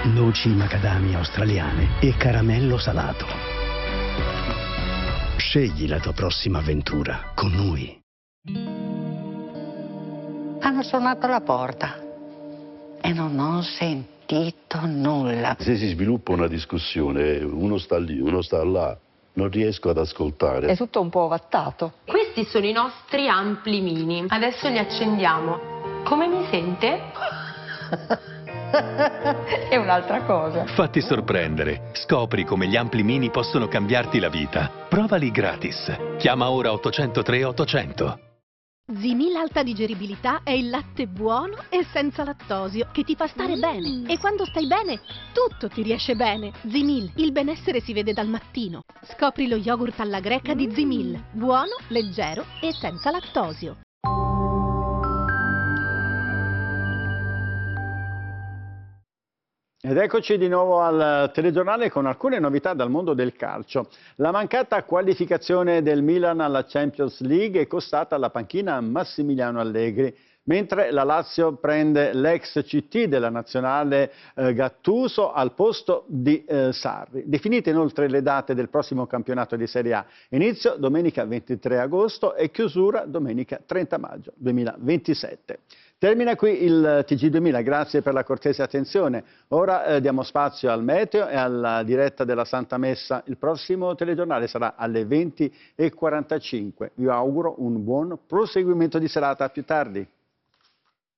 noci macadamia australiane e caramello salato. Scegli la tua prossima avventura con noi. Hanno suonato alla porta e non ho sentito nulla. Se si sviluppa una discussione, uno sta lì, uno sta là, non riesco ad ascoltare. È tutto un po' ovattato. Questi sono i nostri ampli mini. Adesso li accendiamo. Come mi sente? È un'altra cosa. Fatti sorprendere. Scopri come gli ampli mini possono cambiarti la vita. Provali gratis. Chiama ora 803 800. Zimil Alta Digeribilità è il latte buono e senza lattosio che ti fa stare bene. E quando stai bene, tutto ti riesce bene. Zimil, il benessere si vede dal mattino. Scopri lo yogurt alla greca di Zimil. Buono, leggero e senza lattosio. Ed eccoci di nuovo al telegiornale con alcune novità dal mondo del calcio. La mancata qualificazione del Milan alla Champions League è costata alla panchina Massimiliano Allegri, mentre la Lazio prende l'ex CT della nazionale Gattuso al posto di Sarri. Definite inoltre le date del prossimo campionato di Serie A. Inizio domenica 23 agosto e chiusura domenica 30 maggio 2027. Termina qui il TG2000, grazie per la cortese attenzione. Ora diamo spazio al meteo e alla diretta della Santa Messa. Il prossimo telegiornale sarà alle 20:45. Vi auguro un buon proseguimento di serata. A più tardi.